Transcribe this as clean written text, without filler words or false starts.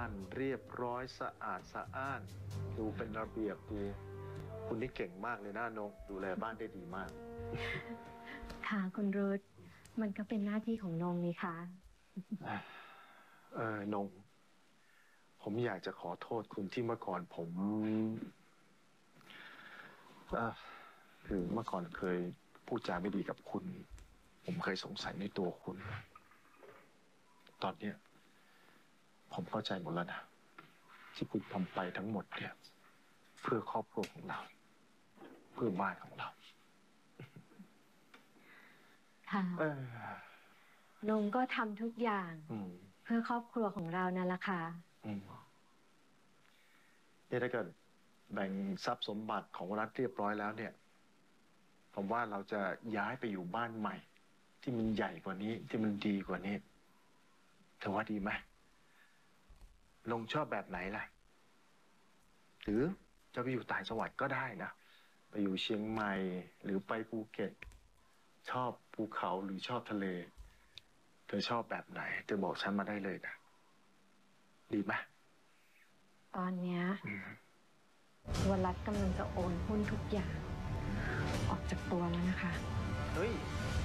านเรียบร้อยสะอาดสะอ้านดูเป็นระเบียบดีคุณนี่เก่งมากเลยนะนงดูแลบ้านได้ดีมากค่ะคุณรุธมันก็เป็นหน้าที่ของนงนี่ค่ะนงผมอยากจะขอโทษคุณที่เมื่อก่อนผมคือเมื่อก่อนเคยพูดจาไม่ดีกับคุณผมเคยสงสัยในตัวคุณตอนเนี้ยผมเข้าใจหมดแล้วนะที่คุณทำไปทั้งหมดเนี่ยเพื่อครอบครัวของเราเพื่อบ้านของเราค่ะนงก็ทำทุกอย่างเพื่อครอบครัวของเรานั่นแหละค่ะนี่ถ้าเกิดแบ่งทรัพย์สมบัติของรัฐเรียบร้อยแล้วเนี่ยผมว่าเราจะย้ายไปอยู่บ้านใหม่ที่มันใหญ่กว่านี้ที่มันดีกว่านี้เธอว่าดีไหมลงชอบแบบไหนล่ะหรือจะไปอยู่ต่างจังหวัดก็ได้นะไปอยู่เชียงใหม่หรือไปภูเก็ตชอบภูเขาหรือชอบทะเลเธอชอบแบบไหนเธอบอกฉันมาได้เลยนะดีไหมตอนเนี้ยตัวรัฐกำลังจะโอนหุ้นทุกอย่างออกจากตัวแล้วนะคะเฮ้ย